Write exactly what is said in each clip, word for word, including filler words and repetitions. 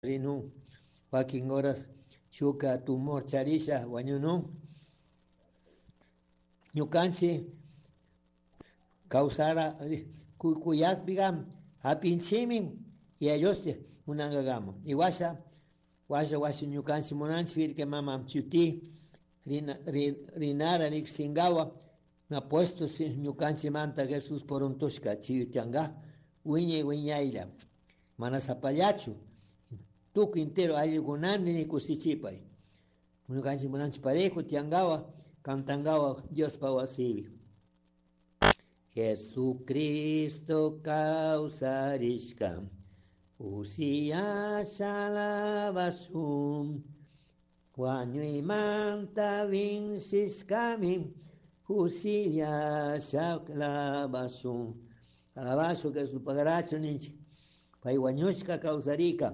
rinu wakin horas shuka tumor charisha wañunu ñukanchik causara kuyakpiqa hapinchimi yayosde munangagama y washa washa washa ñukanchik munanchik firque mama chuti rina rinara rik singawa na puesto ñukanchik manta Jesús porontushka chiyutanga wiñay wiñaylla mana sapallachu tukuy entero ayllukunandi ni kusichipay ñukanchik munanchik parejo tiangawa kantangawa Diospa wasipi Jesucristo causarishka usiyasha lavasun wañuymanta vinsishkami usiyasha lavasun alabazo que su pagaracho ninchi pay wañushka causarika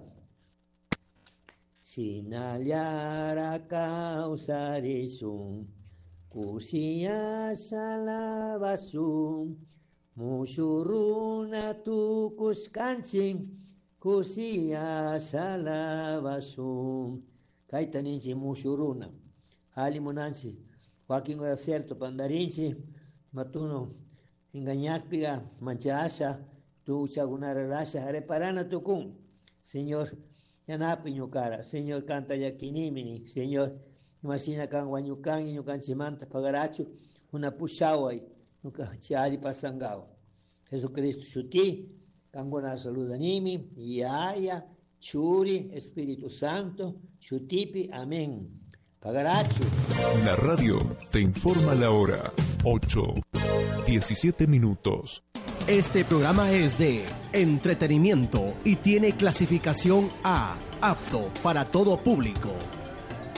sinallara causarishun Kusiyasha lavasun mushuruna tukushkanchik kusiyasha lavasun kayta ninchik mushuruna ali munanchik wakin hora cierto pandarinchik matuno engañakpiqa manchasha tuchakunara rasha reparana tukun Señor yanapi ñukara Señor canta yakinimini Señor imagina kan wañukan ñukanchimanta pagarachu una pushaway ñukanchik ali pasangawa Jesucristo shuti kankuna saludanimi yaya churi Espíritu Santo shutipi amén pagarachu. La radio te informa la hora ocho diecisiete minutos. Este programa es de entretenimiento y tiene clasificación A, apto para todo público.